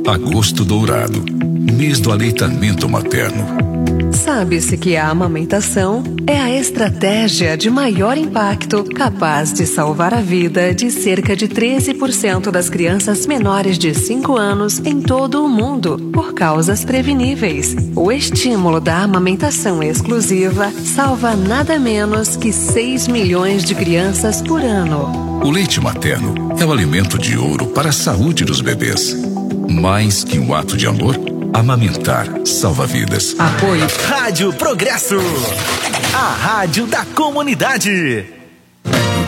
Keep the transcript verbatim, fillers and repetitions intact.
Agosto Dourado, mês do aleitamento materno. Sabe-se que a amamentação é a estratégia de maior impacto capaz de salvar a vida de cerca de treze por cento das crianças menores de cinco anos em todo o mundo, por causas preveníveis. O estímulo da amamentação exclusiva salva nada menos que seis milhões de crianças por ano. O leite materno é o alimento de ouro para a saúde dos bebês. Mais que um ato de amor, amamentar salva vidas. Apoio Rádio Progresso, a rádio da comunidade.